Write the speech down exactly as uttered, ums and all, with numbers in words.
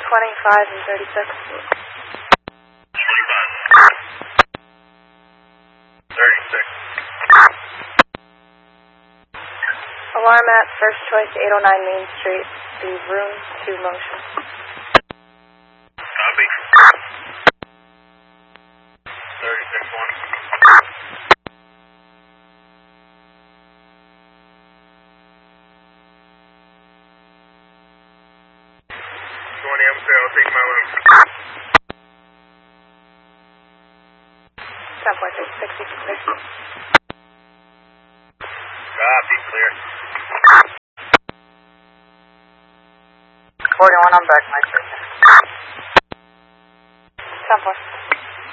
twenty-five and thirty-six. twenty-five. thirty-six. Alarm at First Choice, eight oh nine Main Street. The room to motion. Copy. thirty-six one. twenty, I'm clear. I'll take my room. ten point six, sixty, sixty. Copy, clear. forty-one, I'm back, my station. ten point